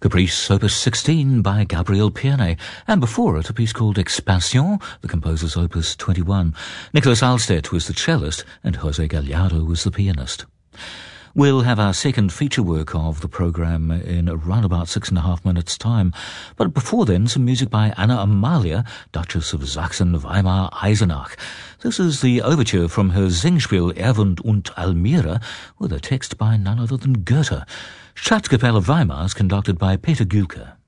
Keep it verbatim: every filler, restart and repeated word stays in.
Caprice Opus sixteen by Gabriel Pierne, and before it a piece called Expansion, the composer's Opus twenty-one. Nicholas Alstedt was the cellist and Jose Gallardo was the pianist. We'll have our second feature work of the programme in around about six and a half minutes' time. But before then, some music by Anna Amalia, Duchess of Sachsen-Weimar-Eisenach. This is the overture from her Singspiel Erwent und Almira, with a text by none other than Goethe. Staatskapelle Weimar is conducted by Peter Gülke.